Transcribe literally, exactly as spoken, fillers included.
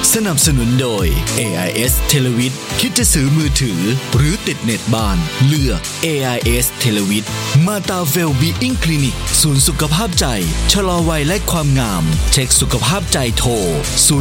สนับสนุนโดย เอ ไอ เอส Televid คิดจะซื้อมือถือหรือติดเน็ตบ้านเลือก เอ ไอ เอส Televid มาตาเวลบีอิงคลินิกศูนย์สุขภาพใจชะลอวัยและความงามเช็คสุขภาพใจโทร